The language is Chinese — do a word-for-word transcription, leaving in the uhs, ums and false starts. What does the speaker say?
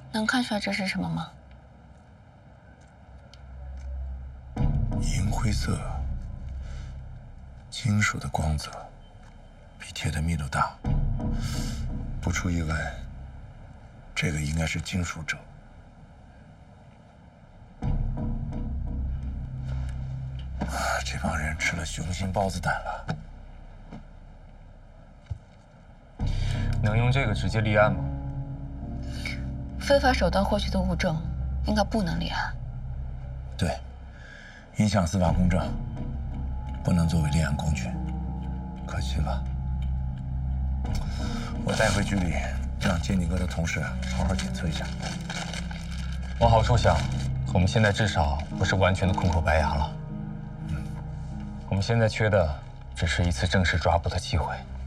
能看出来这是什么吗？ 银灰色，金属的光泽，比铁的密度大。不出意外，这个应该是金属锗。啊，这帮人吃了雄心豹子胆了。 能用这个直接立案吗？ 非法手段获取的物证，应该不能立案。 对，影响司法公正，不能作为立案工具。可惜了。我带回局里，让坚尼哥的同事好好检测一下。 往好处想，我们现在至少不是完全的空口白牙了。嗯，我们现在缺的只是一次正式抓捕的机会。